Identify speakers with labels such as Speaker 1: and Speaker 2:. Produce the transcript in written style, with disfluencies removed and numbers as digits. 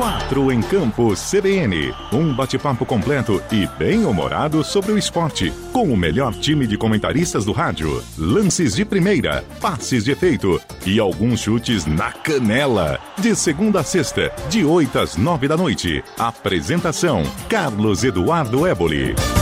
Speaker 1: 4 em Campo CBN. Um bate-papo completo e bem-humorado sobre o esporte, com o melhor time de comentaristas do rádio. Lances de primeira, passes de efeito e alguns chutes na canela. De segunda a sexta, de 8 às 9 da noite. Apresentação: Carlos Eduardo Éboli.